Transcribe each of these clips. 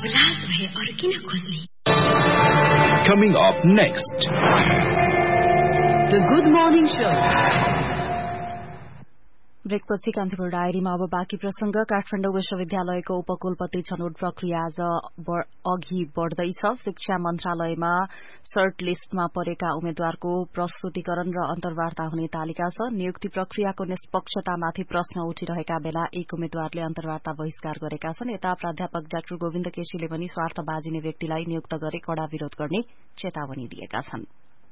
Coming up next, The Good Morning Show. ब्रेकपछि Kantipur डायरीमा अब बाँकी प्रसंग। काठमाडौँ विश्वविद्यालयको उपकुलपति छनौट प्रक्रिया आज अघि बढ़दैछ। शिक्षा मन्त्रालयमा सर्ट लिस्टमा परेका उम्मेद्वारको प्रस्तुतिकरण र अन्तर्वार्ता हुने तालिका छ। नियुक्ति प्रक्रियाको निष्पक्षतामाथि प्रश्न उठिरहेका बेला एक उम्मेद्वारले अन्तर्वार्ता बहिष्कार गरेका छन्। यता प्राध्यापक डाक्टर गोविन्द केसीले पनि स्वार्थ बाजिने व्यक्तिलाई नियुक्त गरे कड़ा विरोध गर्ने चेतावनी दिएका छन्।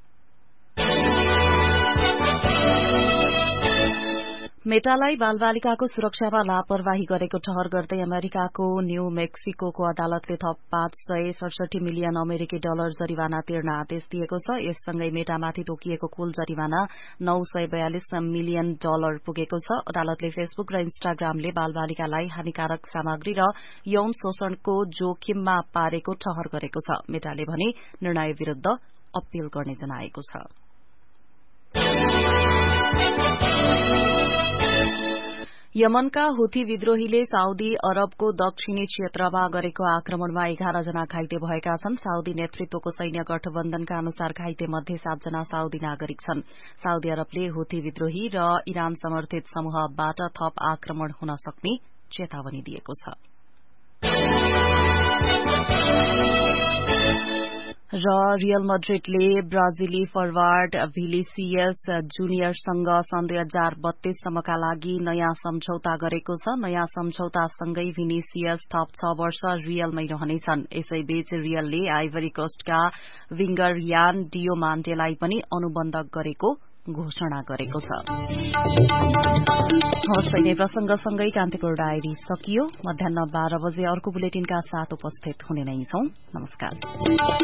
मेटालाई बालबालिकाको सुरक्षामा लापरवाही गरेको ठहर गर्दै अमेरिकाको न्यू मेक्सिकोको अदालतले थप $567 मिलियन अमेरिकी जरिवाना तिर्न आदेश दिएको छ। यससँगै मेटामाथि तोकिएको कुल जरिवाना $942 मिलियन पुगेको छ। अदालतले फेसबुक र इन्स्टाग्रामले बालबालिकालाई हानिकारक सामग्री र यौन शोषणको जोखिममा पारेको ठहर गरेको छ। मेटाले भने निर्णय विरूद्ध अपील गर्ने जनाएको छ। यमनका हुथी विद्रोहीले साउदी अरबको दक्षिणी क्षेत्रमा गरेको आक्रमणमा 11 जना घाइते भएका छन्। साउदी नेतृत्वको सैन्य गठबन्धनका अनुसार घाइते मध्ये 7 जना साउदी नागरिक छन्। साउदी अरबले हुथी विद्रोही र इरान समर्थित समूहबाट थप आक्रमण हुन सक्ने चेतावनी दिएको छ। र रियल मड्रिडले ब्राजिली फरवार्ड भिनिसियस जुनियरसँग सन् 2032 सम्मका लागि नयाँ सम्झौता गरेको छ। नयाँ सम्झौतासँगै भिनिसियस थप 6 वर्ष रियलमै रहनेछन्। यसैबीच रियलले आइभरी कोस्टका विंगर यान डियोमान्टेलाई पनि अनुबन्ध गरेको घोषणा गरेको छ। हवस्, प्रसंगसँगै कान्तिपुर डायरी सकियो। मध्याह 12 बजे अर्को बुलेटिनका साथ उपस्थित हुने नै छौं। नमस्कार।